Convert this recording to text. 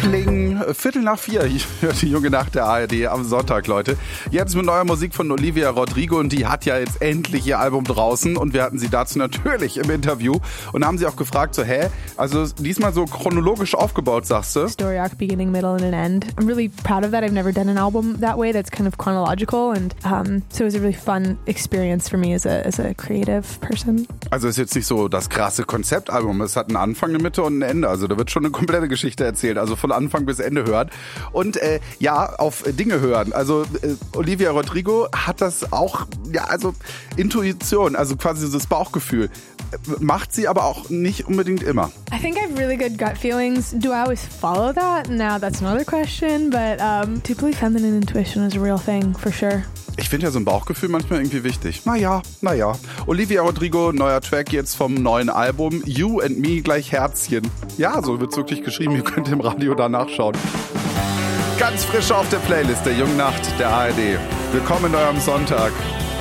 Pling, 3:15, ich höre die junge Nacht der ARD am Sonntag, Leute. Jetzt mit neuer Musik von Olivia Rodrigo und die hat ja jetzt endlich ihr Album draußen und wir hatten sie dazu natürlich im Interview und haben sie auch gefragt, so also diesmal so chronologisch aufgebaut, sagst du? Story arc, beginning, middle and an end. I'm really proud of that. I've never done an album that way that's kind of chronological and so it was a really fun experience for me as a creative person. Also ist jetzt nicht so das krasse Konzeptalbum, es hat einen Anfang, eine Mitte und ein Ende, also da wird schon eine komplette Geschichte erzählt, also von Anfang bis Ende hören. Und auf Dinge hören. Also Olivia Rodrigo hat das auch, also Intuition, also quasi das Bauchgefühl. Macht sie aber auch nicht unbedingt immer. I think I have really good gut feelings. Do I always follow that? Now that's another question, but deeply feminine intuition is a real thing, for sure. Ich finde ja so ein Bauchgefühl manchmal irgendwie wichtig. Naja. Olivia Rodrigo, neuer Track jetzt vom neuen Album. You and Me gleich Herzchen. Ja, so wird's wirklich geschrieben. Ihr könnt im Radio da nachschauen. Ganz frisch auf der Playlist der Jungen Nacht der ARD. Willkommen in eurem Sonntag.